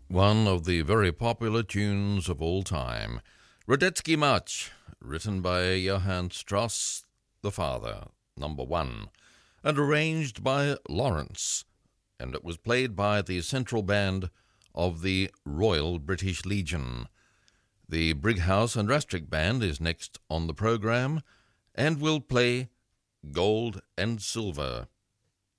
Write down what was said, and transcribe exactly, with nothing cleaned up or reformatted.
One of the very popular tunes of all time, Radetzky March, written by Johann Strauss the father, number one, and arranged by Lawrence, and it was played by the central band of the Royal British Legion. The Brighouse and Rastrick Band is next on the program, and will play Gold and Silver.